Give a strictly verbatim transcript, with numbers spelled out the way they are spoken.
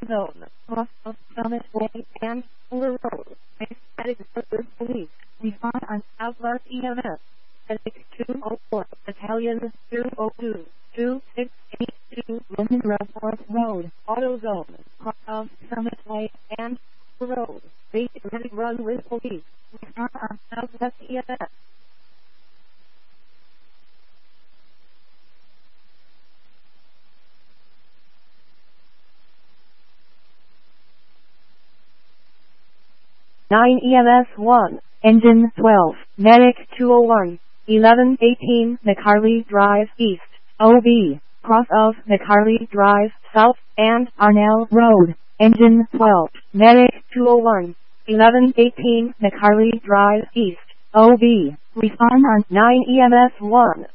zone, off of Summit Way and Fuller Road. Static Service Police. Respond on Southwest E M S. Static two oh four, Battalion two oh two, two six eight two, Roman Road Road, Auto Zone, off of Summit Way and Fuller Road. Basic Ready Run with Police. Respond on Southwest E M S. nine E M S one, Engine twelve, Medic two oh one, eleven eighteen McCarley Drive East, O B, cross of McCarley Drive South and Arnell Road, Engine twelve, Medic two oh one, eleven eighteen McCarley Drive East, O B, respond on nine E M S one.